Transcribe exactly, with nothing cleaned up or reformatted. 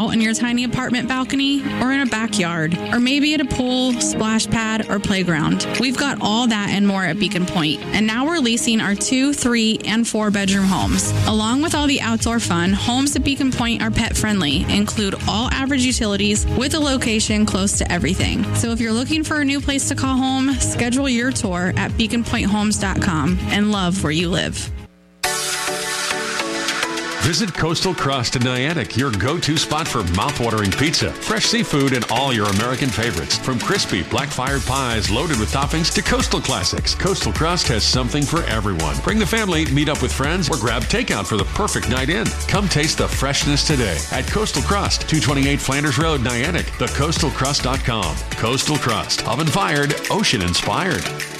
in your tiny apartment balcony or in a backyard, or maybe at a pool, splash pad, or playground. We've got all that and more at Beacon Point, and now we're leasing our two, three, and four bedroom homes. Along with all the outdoor fun, homes at Beacon Point are pet friendly, include all average utilities with a location close to everything. So if you're looking for a new place to call home, schedule your tour at beacon point homes dot com and love where you live. Visit Coastal Crust in Niantic, your go-to spot for mouth-watering pizza, fresh seafood, and all your American favorites. From crispy black-fired pies loaded with toppings to coastal classics, Coastal Crust has something for everyone. Bring the family, meet up with friends, or grab takeout for the perfect night in. Come taste the freshness today at Coastal Crust, two twenty-eight Flanders Road, Niantic, the coastal crust dot com. Coastal Crust, oven-fired, ocean-inspired.